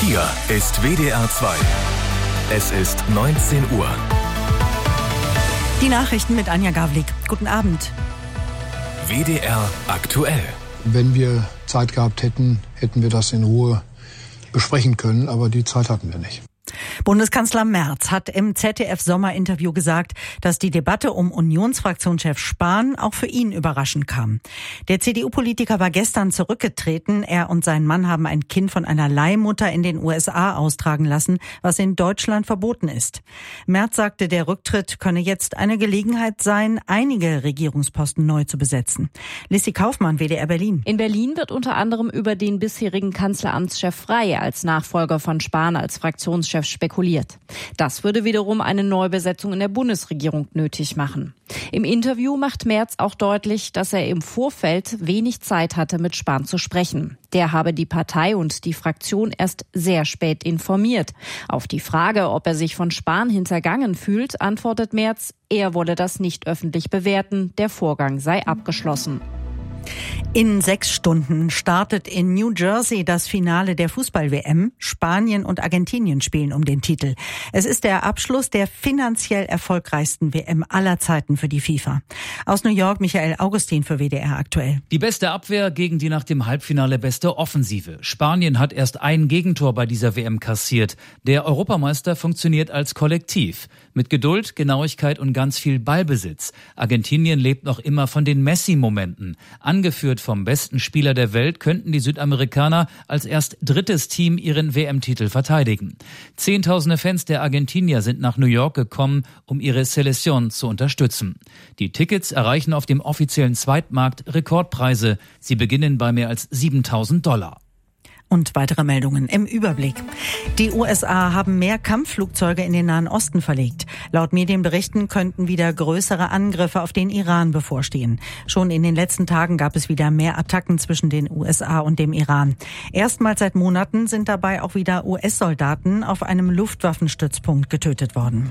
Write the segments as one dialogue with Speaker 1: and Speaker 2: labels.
Speaker 1: Hier ist WDR 2. Es ist 19 Uhr.
Speaker 2: Die Nachrichten mit Anja Gavlik. Guten Abend.
Speaker 1: WDR aktuell.
Speaker 3: Wenn wir Zeit gehabt hätten, hätten wir das in Ruhe besprechen können, aber die Zeit hatten wir nicht.
Speaker 2: Bundeskanzler Merz hat im ZDF-Sommerinterview gesagt, dass die Debatte um Unionsfraktionschef Spahn auch für ihn überraschend kam. Der CDU-Politiker war gestern zurückgetreten. Er und sein Mann haben ein Kind von einer Leihmutter in den USA austragen lassen, was in Deutschland verboten ist. Merz sagte, der Rücktritt könne jetzt eine Gelegenheit sein, einige Regierungsposten neu zu besetzen. Lissi Kaufmann, WDR Berlin.
Speaker 4: In Berlin wird unter anderem über den bisherigen Kanzleramtschef Frey als Nachfolger von Spahn als Fraktionschef spekuliert. Das würde wiederum eine Neubesetzung in der Bundesregierung nötig machen. Im Interview macht Merz auch deutlich, dass er im Vorfeld wenig Zeit hatte, mit Spahn zu sprechen. Der habe die Partei und die Fraktion erst sehr spät informiert. Auf die Frage, ob er sich von Spahn hintergangen fühlt, antwortet Merz, er wolle das nicht öffentlich bewerten, der Vorgang sei abgeschlossen.
Speaker 2: In 6 Stunden startet in New Jersey das Finale der Fußball-WM. Spanien und Argentinien spielen um den Titel. Es ist der Abschluss der finanziell erfolgreichsten WM aller Zeiten für die FIFA. Aus New York Michael Augustin für WDR aktuell.
Speaker 5: Die beste Abwehr gegen die nach dem Halbfinale beste Offensive. Spanien hat erst ein Gegentor bei dieser WM kassiert. Der Europameister funktioniert als Kollektiv. Mit Geduld, Genauigkeit und ganz viel Ballbesitz. Argentinien lebt noch immer von den Messi-Momenten. Angeführt vom besten Spieler der Welt könnten die Südamerikaner als erst drittes Team ihren WM-Titel verteidigen. Zehntausende Fans der Argentinier sind nach New York gekommen, um ihre Selección zu unterstützen. Die Tickets erreichen auf dem offiziellen Zweitmarkt Rekordpreise. Sie beginnen bei mehr als $7.000.
Speaker 2: Und weitere Meldungen im Überblick. Die USA haben mehr Kampfflugzeuge in den Nahen Osten verlegt. Laut Medienberichten könnten wieder größere Angriffe auf den Iran bevorstehen. Schon in den letzten Tagen gab es wieder mehr Attacken zwischen den USA und dem Iran. Erstmals seit Monaten sind dabei auch wieder US-Soldaten auf einem Luftwaffenstützpunkt getötet worden.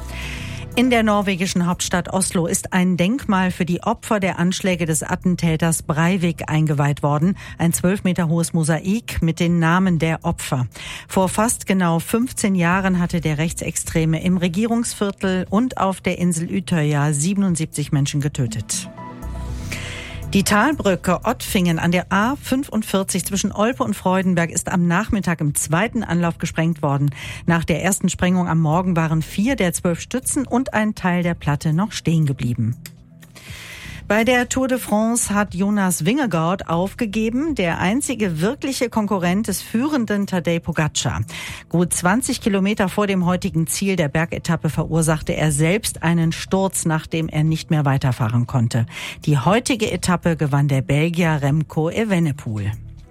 Speaker 2: In der norwegischen Hauptstadt Oslo ist ein Denkmal für die Opfer der Anschläge des Attentäters Breivik eingeweiht worden. Ein 12 Meter hohes Mosaik mit den Namen der Opfer. Vor fast genau 15 Jahren hatte der Rechtsextreme im Regierungsviertel und auf der Insel Utøya 77 Menschen getötet. Die Talbrücke Ottfingen an der A45 zwischen Olpe und Freudenberg ist am Nachmittag im zweiten Anlauf gesprengt worden. Nach der ersten Sprengung am Morgen waren 4 der 12 Stützen und ein Teil der Platte noch stehen geblieben. Bei der Tour de France hat Jonas Vingegaard aufgegeben, der einzige wirkliche Konkurrent des führenden Tadej Pogačar. Gut 20 Kilometer vor dem heutigen Ziel der Bergetappe verursachte er selbst einen Sturz, nachdem er nicht mehr weiterfahren konnte. Die heutige Etappe gewann der Belgier Remco Evenepoel.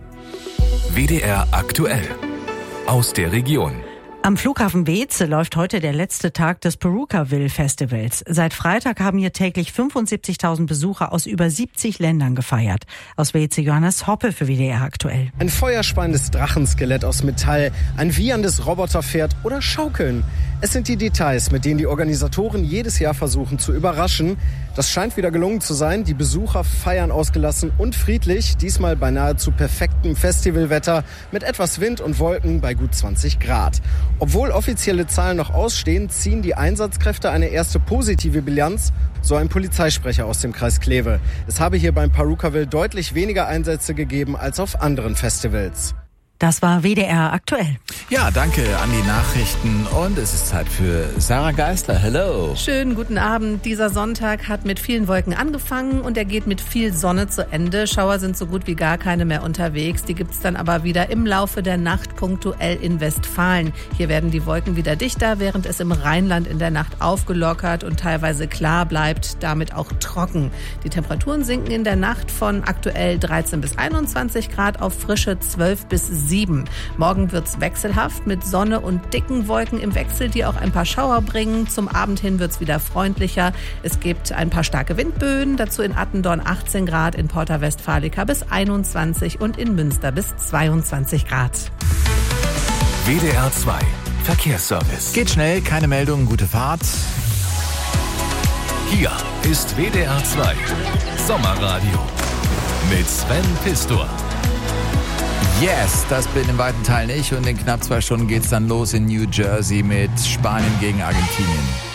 Speaker 1: WDR aktuell. Aus der Region.
Speaker 2: Am Flughafen Weeze läuft heute der letzte Tag des Purukaville Festivals. Seit Freitag haben hier täglich 75.000 Besucher aus über 70 Ländern gefeiert. Aus Weeze Johannes Hoppe für WDR aktuell.
Speaker 6: Ein feuerspeiendes Drachenskelett aus Metall, ein wieherndes Roboterpferd oder Schaukeln. Es sind die Details, mit denen die Organisatoren jedes Jahr versuchen zu überraschen. Das scheint wieder gelungen zu sein. Die Besucher feiern ausgelassen und friedlich. Diesmal bei nahezu perfektem Festivalwetter mit etwas Wind und Wolken bei gut 20 Grad. Obwohl offizielle Zahlen noch ausstehen, ziehen die Einsatzkräfte eine erste positive Bilanz, so ein Polizeisprecher aus dem Kreis Kleve. Es habe hier beim Purukaville deutlich weniger Einsätze gegeben als auf anderen Festivals.
Speaker 2: Das war WDR aktuell.
Speaker 7: Ja, danke an die Nachrichten und es ist Zeit für Sarah Geisler. Hello.
Speaker 8: Schönen guten Abend. Dieser Sonntag hat mit vielen Wolken angefangen und er geht mit viel Sonne zu Ende. Schauer sind so gut wie gar keine mehr unterwegs. Die gibt's dann aber wieder im Laufe der Nacht punktuell in Westfalen. Hier werden die Wolken wieder dichter, während es im Rheinland in der Nacht aufgelockert und teilweise klar bleibt, damit auch trocken. Die Temperaturen sinken in der Nacht von aktuell 13 bis 21 Grad auf frische 12 bis 7. Morgen wird's wechselhaft mit Sonne und dicken Wolken im Wechsel, die auch ein paar Schauer bringen. Zum Abend hin wird's wieder freundlicher. Es gibt ein paar starke Windböen, dazu in Attendorn 18 Grad, in Porta Westfalica bis 21 und in Münster bis 22 Grad.
Speaker 1: WDR 2 Verkehrsservice.
Speaker 7: Geht schnell, keine Meldungen, gute Fahrt.
Speaker 1: Hier ist WDR 2 Sommerradio mit Sven Pistor.
Speaker 7: Yes, das bin in weiten Teilen ich und in knapp 2 Stunden geht's dann los in New Jersey mit Spanien gegen Argentinien.